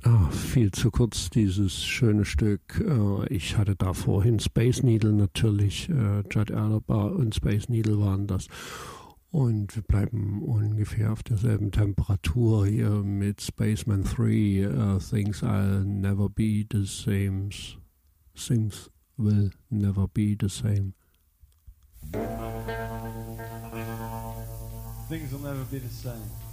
Viel zu kurz, dieses schöne Stück. Ich hatte da vorhin Space Needle natürlich. Judd Erlenbaugh und Space Needle waren das. Und wir bleiben ungefähr auf derselben Temperatur hier mit Spaceman 3. Things I'll never be the same. Things will never be the same. Things will never be the same.